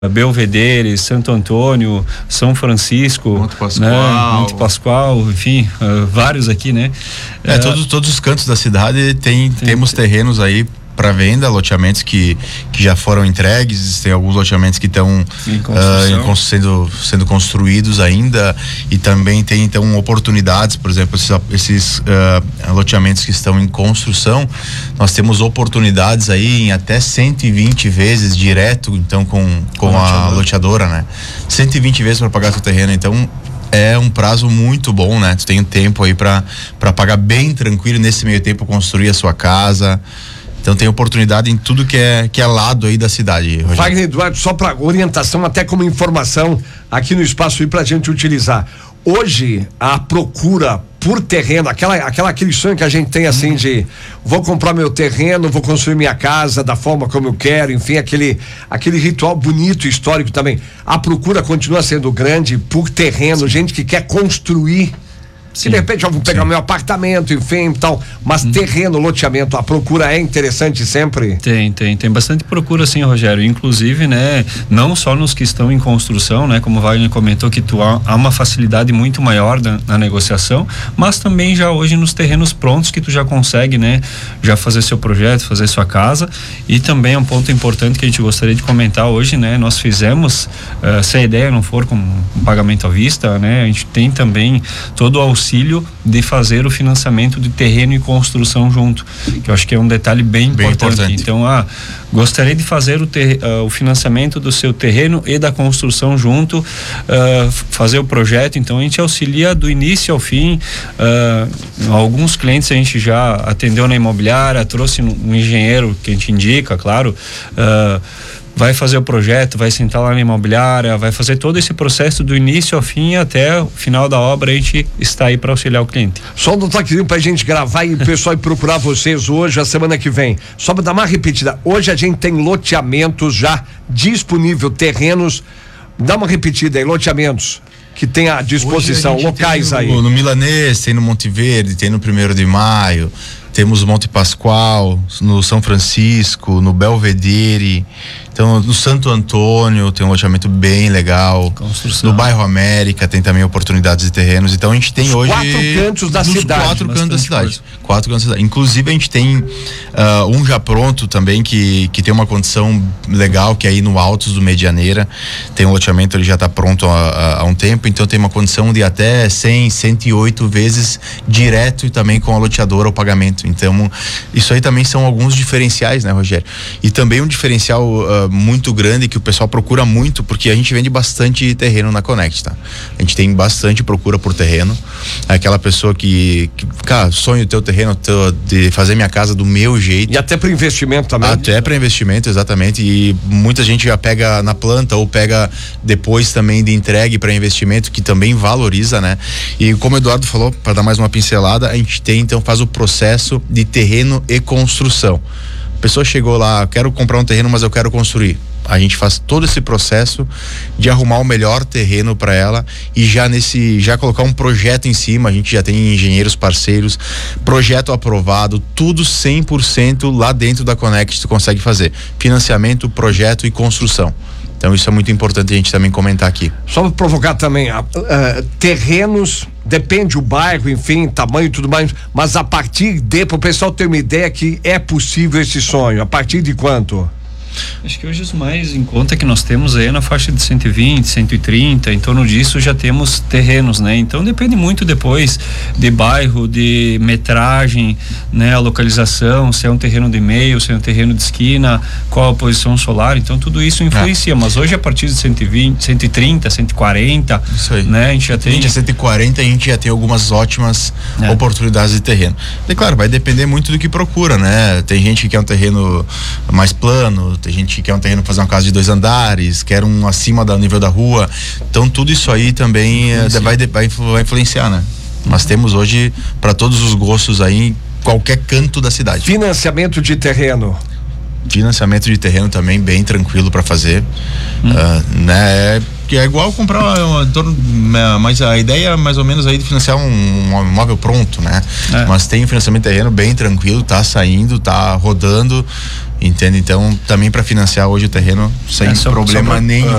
Belvedere, Santo Antônio, São Francisco, Monte Pascoal, enfim, vários aqui, né? Todos os cantos da cidade temos terrenos aí para venda, loteamentos que já foram entregues, tem alguns loteamentos que estão sendo construídos ainda, e também tem então oportunidades, por exemplo, esses loteamentos que estão em construção, nós temos oportunidades aí em até 120 vezes direto, então com a loteadora, né? 120 vezes para pagar seu terreno, então é um prazo muito bom, né? Tu tem um tempo aí para pagar bem tranquilo, nesse meio tempo construir a sua casa. Então tem oportunidade em tudo que é lado aí da cidade, Rogério. Wagner Eduardo, só para orientação, até como informação aqui no Espaço aí pra gente utilizar. Hoje, a procura por terreno, aquele sonho que a gente tem assim de vou comprar meu terreno, vou construir minha casa da forma como eu quero, enfim, aquele ritual bonito, histórico também. A procura continua sendo grande por terreno, gente que quer construir. Se de repente eu vou pegar meu apartamento, enfim, tal, mas terreno, loteamento, a procura é interessante sempre? Tem bastante procura, sim, Rogério, inclusive, né, não só nos que estão em construção, né, como o Wagner comentou, que há uma facilidade muito maior na negociação, mas também já hoje nos terrenos prontos que tu já consegue, né, já fazer seu projeto, fazer sua casa. E também um ponto importante que a gente gostaria de comentar hoje, né, nós fizemos, se a ideia não for com um pagamento à vista, né, a gente tem também todo o auxílio de fazer o financiamento de terreno e construção junto, que eu acho que é um detalhe bem importante. Então, gostaria de fazer o financiamento do seu terreno e da construção junto, fazer o projeto. Então a gente auxilia do início ao fim. Alguns clientes a gente já atendeu na imobiliária, trouxe um engenheiro que a gente indica, claro, vai fazer o projeto, vai sentar lá na imobiliária, vai fazer todo esse processo do início ao fim, até o final da obra a gente está aí para auxiliar o cliente. Só um toquezinho pra gente gravar e o pessoal ir procurar vocês hoje, a semana que vem. Só para dar uma repetida, hoje a gente tem loteamentos já disponível, terrenos, dá uma repetida aí, loteamentos que tem à disposição, locais aí. No Milanês, tem no Monte Verde, tem no 1º de Maio, temos Monte Pascoal, no São Francisco, no Belvedere, então no Santo Antônio tem um loteamento bem legal. No bairro América tem também oportunidades de terrenos. Então a gente tem hoje 4 cantos da cidade. 4 cantos da cidade. 4 cantos da cidade. Inclusive a gente tem um já pronto também que tem uma condição legal, que é aí no Altos do Medianeira. Tem um loteamento, ele já está pronto há um tempo, então tem uma condição de até 108 vezes direto, e também com a loteadora o pagamento. Então isso aí também são alguns diferenciais, né, Rogério? E também um diferencial muito grande que o pessoal procura muito, porque a gente vende bastante terreno na Connect, tá? A gente tem bastante procura por terreno. Aquela pessoa cara, sonho ter o terreno, de fazer minha casa do meu jeito. E até para investimento também. Até para investimento, exatamente. E muita gente já pega na planta ou pega depois também de entregue para investimento, que também valoriza, né? E como o Eduardo falou, para dar mais uma pincelada, a gente então faz o processo de terreno e construção. A pessoa chegou lá, quero comprar um terreno, mas eu quero construir. A gente faz todo esse processo de arrumar o melhor terreno para ela e já colocar um projeto em cima. A gente já tem engenheiros parceiros, projeto aprovado, tudo 100% lá dentro da Connect tu consegue fazer. Financiamento, projeto e construção. Então isso é muito importante a gente também comentar aqui. Só para provocar também, terrenos, depende o bairro, enfim, tamanho e tudo mais, mas a partir para o pessoal ter uma ideia que é possível esse sonho, a partir de quanto? Acho que hoje os mais em conta que nós temos aí é na faixa de 120, 130, em torno disso já temos terrenos, né? Então depende muito depois de bairro, de metragem, né? A localização, se é um terreno de meio, se é um terreno de esquina, qual a posição solar, então tudo isso influencia, mas hoje a partir de 120, 130, 140, isso aí, né? A gente já tem... 140 a gente já tem algumas ótimas oportunidades de terreno. E claro, vai depender muito do que procura, né? Tem gente que quer um terreno mais plano, tem gente que quer um terreno para fazer uma casa de 2 andares, quer um acima do nível da rua. Então tudo isso aí também vai influenciar, né? Nós temos hoje para todos os gostos aí em qualquer canto da cidade. Financiamento de terreno. Financiamento de terreno também bem tranquilo para fazer, né? Que é igual comprar mas a ideia é mais ou menos aí de financiar um imóvel pronto, né? Mas tem financiamento de terreno bem tranquilo, tá saindo, tá rodando. entende? Então também para financiar hoje o terreno sem problema nenhum.